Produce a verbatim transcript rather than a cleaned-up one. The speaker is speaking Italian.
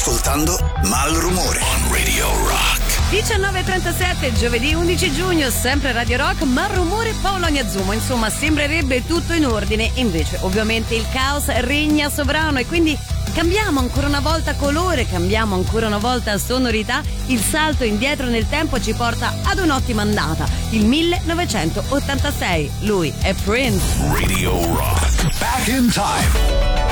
ascoltando Malrumore on Radio Rock. diciannove e trentasette, giovedì undici giugno, sempre Radio Rock, Malrumore, Paolo Agnazumo. Insomma, sembrerebbe tutto in ordine, invece ovviamente il caos regna sovrano e quindi cambiamo ancora una volta colore, cambiamo ancora una volta sonorità. Il salto indietro nel tempo ci porta ad un'ottima andata, il millenovecentottantasei. Lui è Prince. Radio Rock. Back in time.